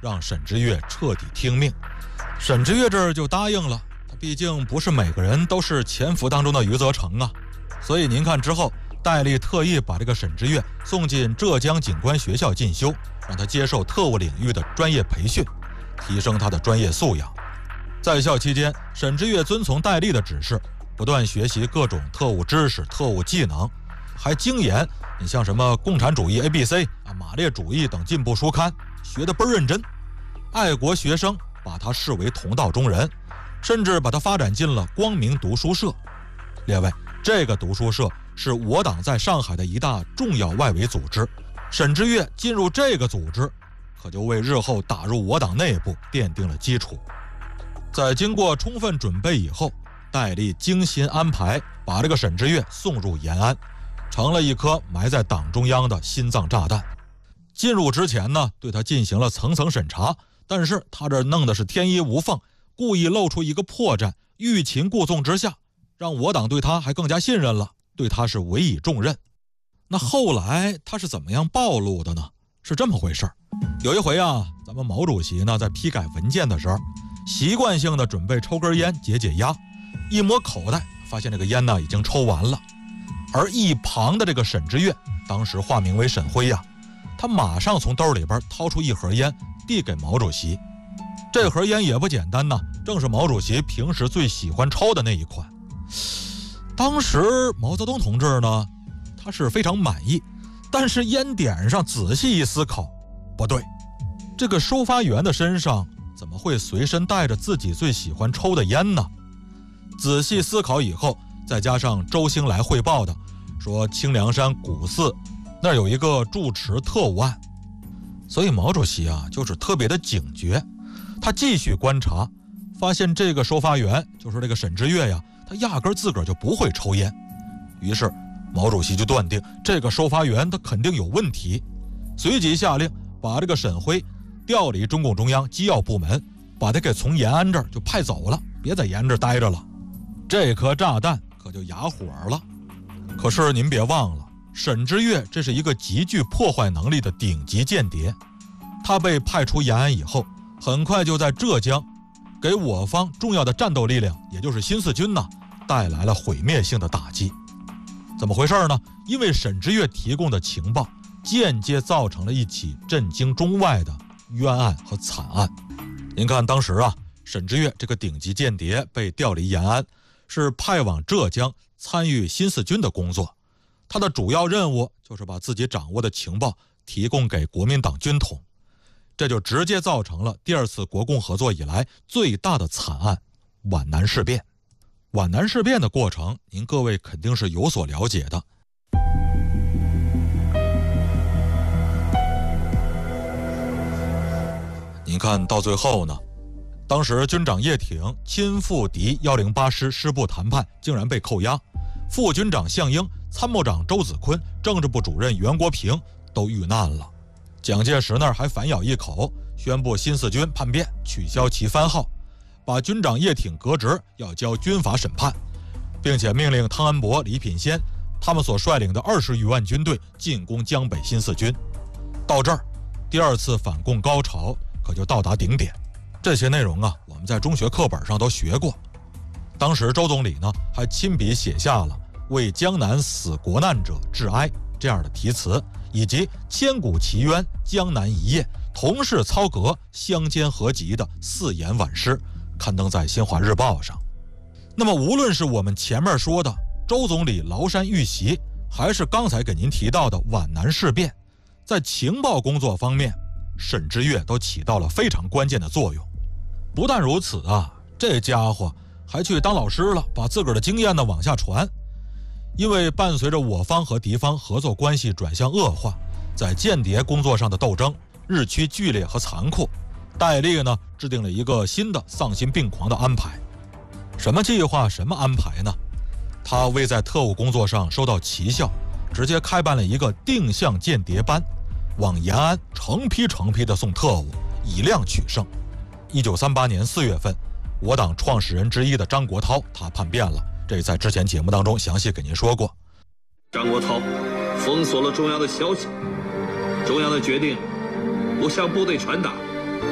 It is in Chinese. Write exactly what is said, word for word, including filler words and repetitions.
让沈之岳彻底听命。沈之岳这儿就答应了，他毕竟不是每个人都是潜伏当中的余则成啊。所以您看之后，戴笠特意把这个沈之岳送进浙江警官学校进修，让他接受特务领域的专业培训，提升他的专业素养。在校期间，沈之岳遵从戴笠的指示，不断学习各种特务知识、特务技能，还精研你像什么共产主义 A B C 啊、马列主义等进步书刊，学得倍儿认真。爱国学生把他视为同道中人，甚至把他发展进了光明读书社。列位，这个读书社是我党在上海的一大重要外围组织，沈之岳进入这个组织，可就为日后打入我党内部奠定了基础。在经过充分准备以后，戴笠精心安排，把这个沈之岳送入延安，成了一颗埋在党中央的心脏炸弹。进入之前呢，对他进行了层层审查，但是他这弄的是天衣无缝，故意露出一个破绽，欲擒故纵之下，让我党对他还更加信任了，对他是委以重任。那后来他是怎么样暴露的呢？是这么回事。有一回啊，咱们毛主席呢在批改文件的时候，习惯性的准备抽根烟解解压，一摸口袋，发现这个烟呢已经抽完了。而一旁的这个沈之岳，当时化名为沈辉呀、啊，他马上从兜里边掏出一盒烟，递给毛主席。这盒烟也不简单呐，正是毛主席平时最喜欢抽的那一款。当时毛泽东同志呢，他是非常满意，但是烟点上仔细一思考，不对，这个收发员的身上怎么会随身带着自己最喜欢抽的烟呢？仔细思考以后，再加上周兴来汇报的说清凉山古寺那儿有一个住持特务案，所以毛主席啊就是特别的警觉。他继续观察，发现这个收发员就是这个沈之岳呀，他压根自个儿就不会抽烟。于是毛主席就断定这个收发员他肯定有问题，随即下令把这个沈辉调离中共中央机要部门，把他给从延安这儿就派走了，别在延安这儿待着了。这颗炸弹可就哑火了。可是您别忘了，沈之岳这是一个极具破坏能力的顶级间谍，他被派出延安以后，很快就在浙江给我方重要的战斗力量，也就是新四军呢，带来了毁灭性的打击。怎么回事呢？因为沈之岳提供的情报间接造成了一起震惊中外的冤案和惨案。您看当时啊，沈之岳这个顶级间谍被调离延安，是派往浙江参与新四军的工作，他的主要任务就是把自己掌握的情报提供给国民党军统，这就直接造成了第二次国共合作以来最大的惨案——皖南事变。皖南事变的过程，您各位肯定是有所了解的。您看到最后呢，当时军长叶挺亲赴敌一零八师师部谈判，竟然被扣押，副军长项英、参谋长周子坤、政治部主任袁国平都遇难了。蒋介石那儿还反咬一口，宣布新四军叛变，取消其番号，把军长叶挺革职，要交军法审判，并且命令汤恩伯、李品仙他们所率领的二十余万军队进攻江北新四军。到这儿，第二次反共高潮可就到达顶点。这些内容啊，我们在中学课本上都学过。当时周总理呢，还亲笔写下了为江南死国难者致哀这样的题词，以及千古奇冤、江南一夜、同是操革、相煎何急的四言挽诗，刊登在新华日报上。那么无论是我们前面说的周总理崂山遇袭，还是刚才给您提到的皖南事变，在情报工作方面，沈之岳都起到了非常关键的作用。不但如此啊，这家伙还去当老师了，把自个儿的经验呢往下传。因为伴随着我方和敌方合作关系转向恶化，在间谍工作上的斗争日趋剧烈和残酷，戴笠呢制定了一个新的丧心病狂的安排。什么计划，什么安排呢？他为在特务工作上收到奇效，直接开办了一个定向间谍班，往延安成批成批的送特务，以量取胜。一九三八年四月份，我党创始人之一的张国焘他叛变了，这在之前节目当中详细给您说过。 张国焘封锁了中央的消息，中央的决定不向部队传达，